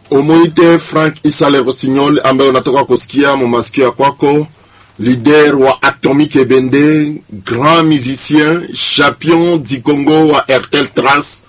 Umuite Frank Issa Le Rossignol ambaye unatoka kusikia mumasikio ya kwako, leader wa Atomic Ebende, grand musicien, champion du Congo wa RTL Trace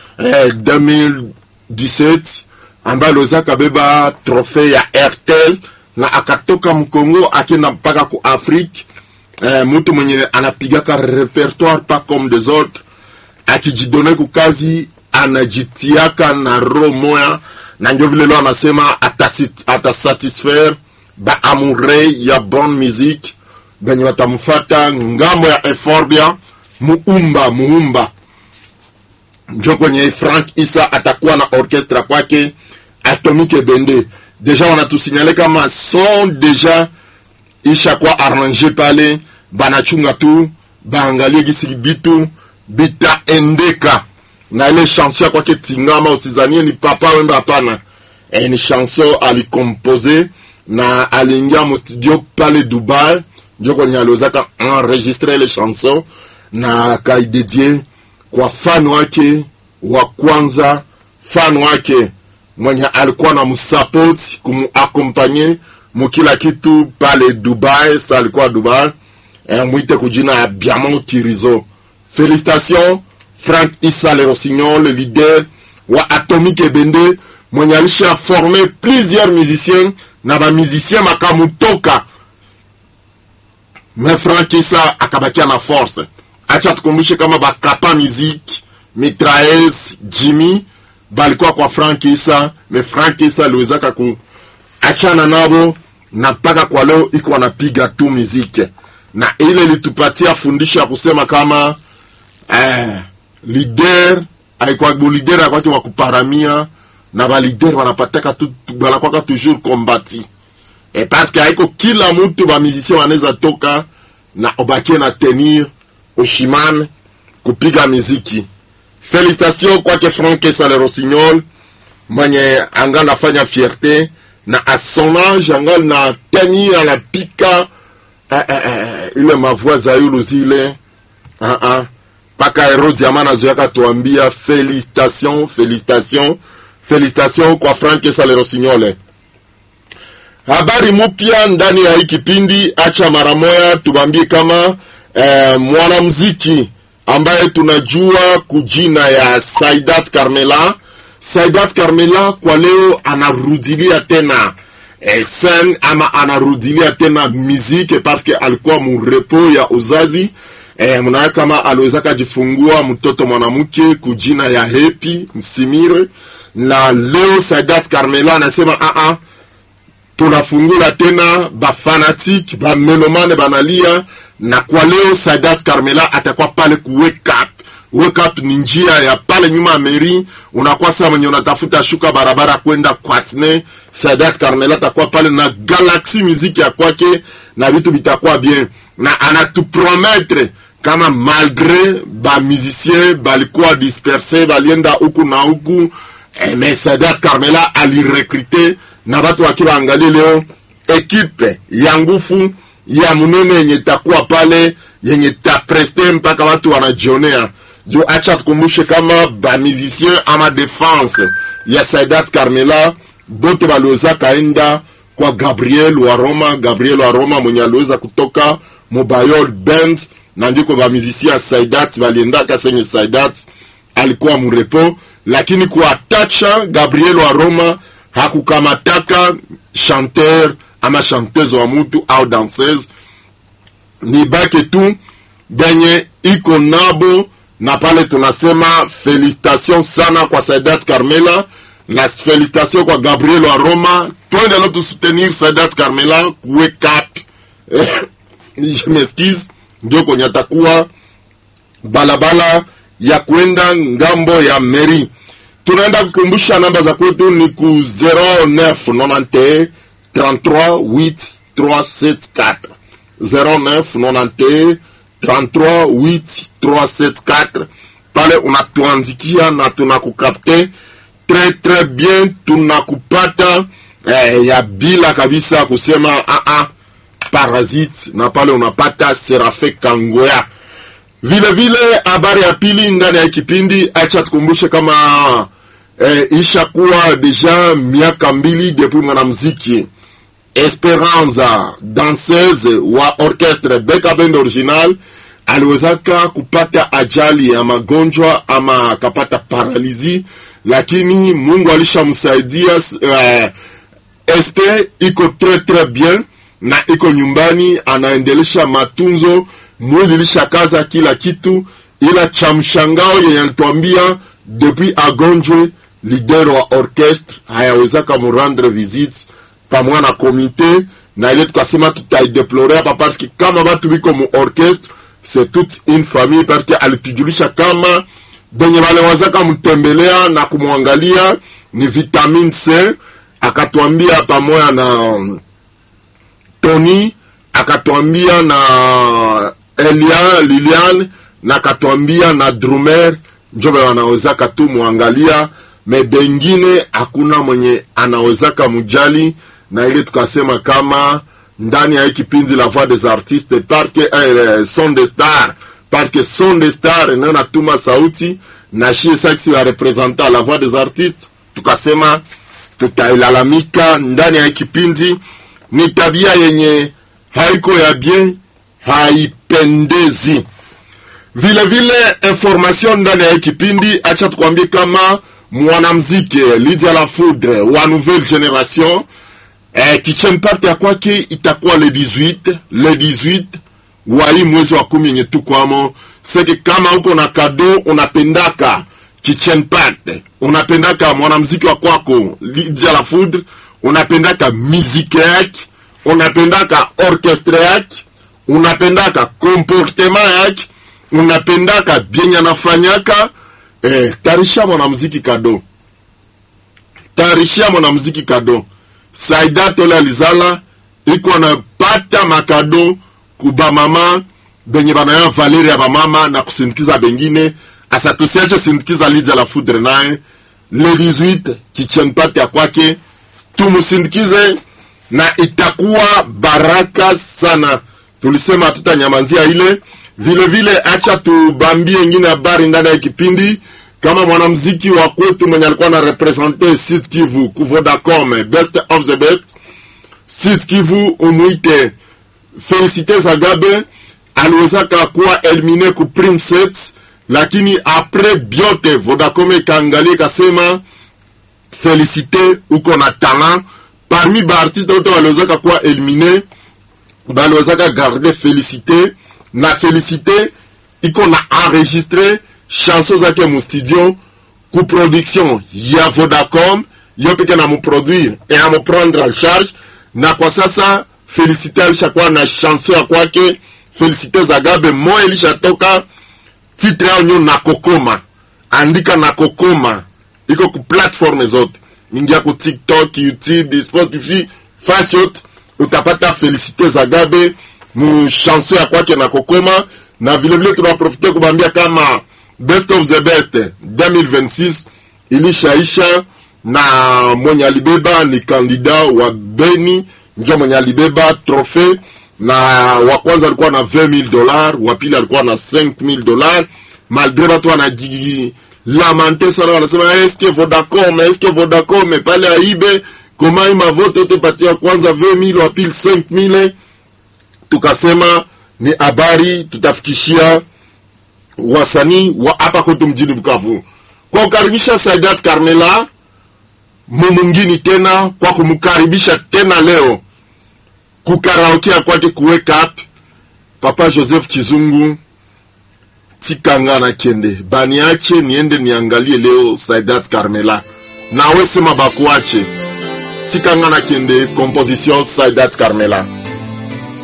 2017, ambaye loza kabeba trophée ya RTL na akatoka mkongo akina mpaka ku Afrique. Mtu mwenye anapigaka repertoire pas comme des autres, akijidone kukazi, anajitiaka na roho moya, na ndio vile leo anasema atasatisfaire ba amoureux ya bonne musique benye batamfuata ngambo ya Eforbia muumba ndio kwenye Frank Issa atakuwa na orchestre kwake Atomic Ebende. Deja wanatusignale kama son deja isha kwa arranger pale, banachunga tu baangalie gisi bitu bita endeka na ile chanson kwake tingama usizanie ni papa wemba hapana. Ni chanson alicompose na aliingia mu studio pale Dubai, ndio kwenye aliozaka enregistrer les chansons na kaidedie kwa fan wake wa kwanza, fan wake mwenye alikuwa na msupport kumuaccompagner mukila kitu pale Dubai. Sa alikuwa Dubai, mwite kujina ya Biamon Kirizo. Félicitations Frank Issa Le Rossignol, le leader wa Atomic Ebende, mwenye alisha formé plusieurs musiciens na ba musiciens makamutoka. Mais Frank Issa akabakia na force. Acha tukumbushe kama bakapa musique, Mitraez, Jimmy balikuwa kwa Frank Issa, mais Frank Issa liwezaka ku achana nabo na mpaka kwa leo iko wanapiga tu muziki. Na ile litupatia fundisha kusema kama leader haikuwa leader akwati wa kuparamia, na ba leader wanapataka tu wanakuwa toujours combati. Parce que haiko kila mtu ba musicien wanaweza toka na obakie na tenir Oshiman kupiga muziki. Félicitations kwake Frank Issa Le Rossignol, mwenye anga fanya fierté na a son âge anga na tenir la pika ile mavoix za yulu zile paka Hero Diamana zoyaka tuambia félicitations kwa Frank Issa Le Rossignol. Habari mupya ndani ya hiki kipindi, acha mara moja tubambie kama mwanamuziki ambaye tunajua kujina ya Saidat Carmela kwa leo anarudilia tena scène ama anarudilia tena muziki parce que alikuwa murepo ya uzazi. Mnaona kama aliweza kujifungua mtoto mwanamke kujina ya Happy Msimire, na leo Saidat Carmela anasema tunafungula tena ba fanatique ba melomane banalia, na kwa leo Saidat Carmela atakuwa pale ku wake up ni njia ya pale nyuma ya meri, unakuwa sasa mwenye unatafuta shuka barabara kwenda Kwatne, Saidat Carmela atakuwa pale na Galaxy Music ya kwake na vitu vitakuwa bien, na anatupromettre kama malgré ba musiciens balikuwa dispersé balienda huku na huku, mais Saidat Carmela alirecruter na watu wakiwa angalie leo equipe ya ngufu ya munene yenye takuwa pale yenye tapreste mpaka watu wanajionea. Jo acha tukumbushe kama ba musicien ama defense ya Saidat Carmela bote baliweza kaenda kwa Gabriel wa Roma mwenye aliweza kutoka Mobile Band, na ndiko ba musicien ya Saidat balienda kasenye Saidat alikuwa murepo, lakini kwa tacha Gabriel wa Roma hakukamataka chanteur ama chanteuse wa mutu au danseuse, ni bake tu benye iko nabo, na pale tunasema félicitations sana kwa Saidat Carmela na félicitations kwa Gabriel wa Roma. Twende na soutenir Saidat Carmela wake up. Je m'excuse, ndio kwenye atakuwa balabala ya kwenda ngambo ya meri. Tunaenda kukumbusha namba za kwetu ni ku 0991 33 8374 0991 33 8374. Pale unatuandikia na tunakukapte très bien, tunakupata ya bila kabisa kusema parasite, na pale unapata Serafe Kangoya. Vile habari ya pili ndani ya kipindi, acha tukumbushe kama ishakuwa deja miaka 2 depuis mwanamuziki Esperanza danseuse wa orchestre Beka Band original aliwezaka kupata ajali ya magonjwa ama akapata paralizi, lakini Mungu alishamsaidia. Espe iko très bien na iko nyumbani anaendelesha matunzo, mwili lishakaza kila kitu, ila cha mshangao yenye alituambia depuis agonjwe leader wa orchestre hayawezaka murendre visite pamoja na komite, na ile tukasema tutaideplorer hapa parce que kama watu biko mu orchestre c'est toute une famille, parce que alitujulisha kama benye wale wazaka mtembelea na kumwangalia ni vitamine C. Akatuambia pamoja na Tony, akatuambia na Lilian, na akatuambia na Drumer, njobe wanawezaka tu muangalia, me bengine hakuna mwenye anawezaka mujali. Na ile tukasema kama ndani ya kipindi La Voix des Artistes, parce que son des stars, parce que son des stars ndio natuma sauti na shie saksi wa representer La Voix des Artistes, tukasema tutailalamika ndani ya kipindi. Ni tabia yenye haiko ya bien, haipendezi. Vile vile information ndani ya kipindi, acha tukwambie kama mwanamuziki Lydia La Foudre wa nouvelle génération kitchen party ya kwake itakuwa le 18 wa hii mwezi wa 10 yenye tukwamo. Seke kama uko na kado unapendaka kitchen party, unapendaka mwanamuziki wa kwako Lydia La Foudre, unapendaka muziki yake, unapendaka orchestre yake, unapendaka comportement yake, unapendaka bienya nafanyaka, tarisha mwanamuziki kado. Tarisha mwanamuziki kado. Saida Tola Lizala iko na pata makado kuba mama benye banaya Valeria ya mama na kusindikiza bengine. Asa tusiache sindikiza Lydia La Foudre nae le 18 kitchen party ya kwake, tumusindikize na itakuwa baraka sana. Tulisema tutanyamazia ile. Vile vile acha tubambie nyingine habari ndani ya kipindi. Kama mwanamuziki wa kwetu mwenye alikuwa na representer Sud Kivu ku Vodacom best of the best, Sud Kivu umuite Felicite Zagabe, aliwezaka kuwa elimine ku prime set, lakini après biote Vodacom kaangalia kasema Felicite uko na talent, parmi ba artiste wote waliwezaka kuwa elimine baliwezaka garder Felicite, na Felicite iko na enregistrer chanson zake mu studio ku production ya Vodacom, yo peke na mu produire et à mu prendre en charge. Na kwa sasa Felicite alishakuwa na chanson ya kwake Felicite Zagabe, mo ilishatoka, titre yao nyo na kokoma, andika na kokoma, iko ku platform zote, ingia ku TikTok, YouTube, Spotify, Fasiot, utapata Felicite Zagabe mu chanson ya kwake na kokoma. Na vile vile tunaprofite kubambia kama Best of the Best 2026 ilishaisha, na mwenye alibeba ni kandida wa Beni, ndio mwenye alibeba trofe. Na wa kwanza alikuwa na $20,000, wa pili alikuwa na $5,000. Malgré watu wanajigi lamante sana, wanasema eske Vodacom pale aibe koma ima vote utepatia kwanza 20,000 wa pili 5,000. Tukasema ni habari tutafikishia wasanii wa hapa kwetu mjini Bukavu. Kwa kukaribisha Saidat Carmela mumungini tena, kwa kumkaribisha tena leo kukaraoke kwake kuweka up Papa Joseph Chizungu tikanga na kende bani ache niende niangalie leo Saidat Carmela, na wewe sema bakuache tikanga na kende composition Saidat Carmela.